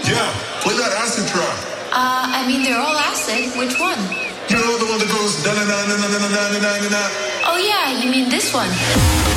Yeah, play that acid track. I mean, they're all acid. Which one? You know the one that goes da na na na na na na na na na. Oh yeah, you mean this one?